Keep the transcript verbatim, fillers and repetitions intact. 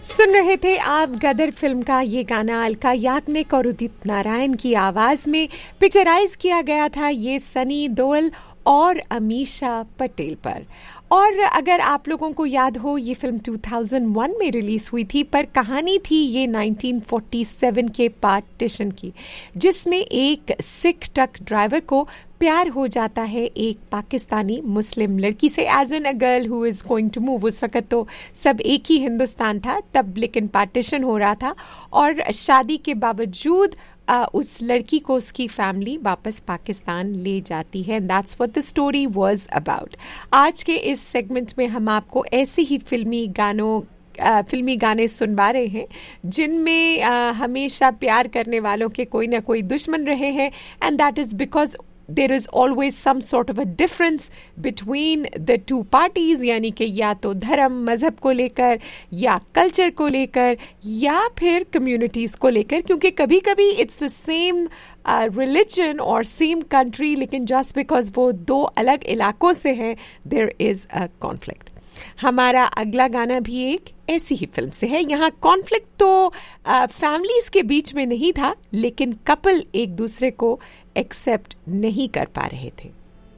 सुन रहे थे आप गदर फिल्म का ये गाना अलका याग्निक और उदित नारायण की आवाज में पिक्चराइज किया गया था ये सनी देओल और अमीषा पटेल पर। और अगर आप लोगों को याद हो ये फिल्म दो हज़ार एक में रिलीज हुई थी, पर कहानी थी ये उन्नीस सौ सैंतालीस के पार्टीशन की, जिसमें एक सिख ट्रक ड्राइवर को प्यार हो जाता है एक पाकिस्तानी मुस्लिम लड़की से, as an a girl who is going to move. उस वक्त तो सब एक ही हिंदुस्तान था तब, लेकिन पार्टीशन हो रहा था और शादी के बावजूद Uh, उस लड़की को उसकी फैमिली वापस पाकिस्तान ले जाती है। That's what the story was about. आज के इस सेगमेंट में हम आपको ऐसे ही फिल्मी गानों Uh, फिल्मी गाने सुनवा रहे हैं जिनमें uh, हमेशा प्यार करने वालों के कोई ना कोई दुश्मन रहे हैं, and that is because there is always some sort of a difference between the two parties, यानी कि या तो धर्म मजहब को लेकर या कल्चर को लेकर या फिर कम्युनिटीज को लेकर, क्योंकि कभी कभी इट्स द सेम रिलीजन और सेम कंट्री, लेकिन जस्ट बिकॉज वो दो अलग इलाकों से हैं देयर इज अ कॉन्फ्लिक्ट। हमारा अगला गाना भी एक ऐसी ही फिल्म से है। यहाँ कॉन्फ्लिक्ट तो फैमिलीज के बीच में नहीं था, लेकिन कपल एक दूसरे को एक्सेप्ट नहीं कर पा रहे थे।